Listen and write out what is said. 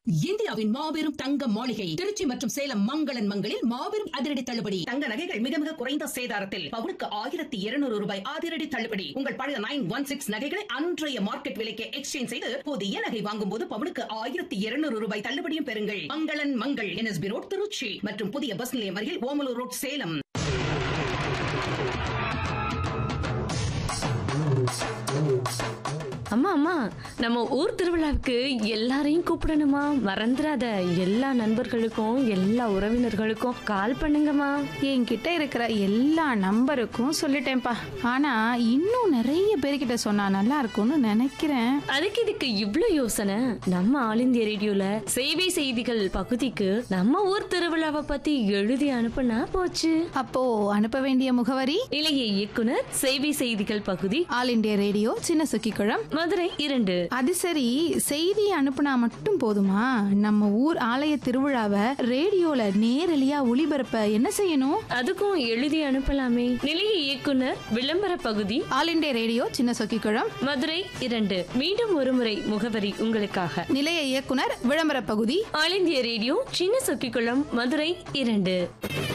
இந்தியாவின் மாபெரும் தங்க மாளிகை திருச்சி மற்றும் சேலம் மங்களன் மங்களில் மாபெரும் அதிரடி தள்ளுபடி. தங்க நகைகள் மிக மிக குறைந்த சேதாரத்தில் பவுனுக்கு 1200 ரூபாய் அதிரடி தள்ளுபடி. உங்கள் பழைய 916 நகைகளை அன்றைய மார்க்கெட் விலைக்கு எக்ஸ்சேஞ்ச் செய்து புதிய நகை வாங்கும் போது பவுனுக்கு 1200 ரூபாய் தள்ளுபடியும் பெறுங்கள். மங்களன் மங்கள் NSB ரோட் திருச்சி மற்றும் புதிய பஸ் நிலையம் அருகில் ஓமலூர் ரோட் சேலம். அம்மா அம்மா, நம்ம ஊர் திருவிழாவுக்கு எல்லாரையும் கூப்பிடணுமா? மறந்துடாத. எல்லா நண்பர்களுக்கும் எல்லா உறவினர்களுக்கும் கால் பண்ணுங்கம்மா. என்கிட்ட இருக்கிற எல்லா நம்பருக்கும் சொல்லிட்டேன்ப்பா. ஆனா இன்னும் நிறைய பேர்கிட்ட சொன்னா நல்லா இருக்கும்னு நினைக்கிறேன். அதுக்கு இதுக்கு இவ்ளோ யோசனை? நம்ம ஆல் இந்தியா ரேடியோல சேவை செய்திகள் பகுதிக்கு நம்ம ஊர் திருவிழாவை பத்தி எழுதி அனுப்புனா போச்சு. அப்போ அனுப்ப வேண்டிய முகவரி இளைய இயக்குனர் சேவை செய்திகள் பகுதி, ஆல் இந்தியா ரேடியோ, சின்ன சுக்கிக்குளம், மதுரை 2. அது சரி, செய்தி அனுப்புனா மட்டும் போதுமா? நம்ம ஊர் ஆலய திருவிழாவை ரேடியோல நேரலையா ஒளிபரப்ப என்ன செய்யணும்? அதுக்கும் எழுதி அனுப்பலாமே. நிலைய இயக்குனர் விளம்பர பகுதி, ஆல் இந்தியா ரேடியோ, சின்ன சொக்கிக்குளம், மதுரை 2. மீண்டும் ஒருமுறை முகவரி உங்களுக்காக. நிலைய இயக்குனர் விளம்பர பகுதி, ஆல் இந்தியா ரேடியோ, சின்ன சொக்கிக்குளம், மதுரை 2.